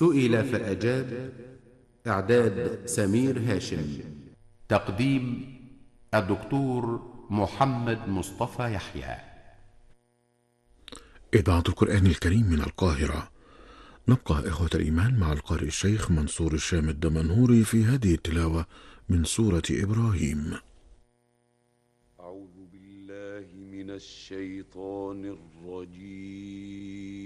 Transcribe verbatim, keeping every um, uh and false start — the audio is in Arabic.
سئل فأجاب. إعداد سمير هاشم. تقديم الدكتور محمد مصطفى يحيى. إذاعة القرآن الكريم من القاهرة. نبقى إخوة الإيمان مع القارئ الشيخ منصور الشام الدمنهوري في هذه التلاوة من سورة إبراهيم. أعوذ بالله من الشيطان الرجيم.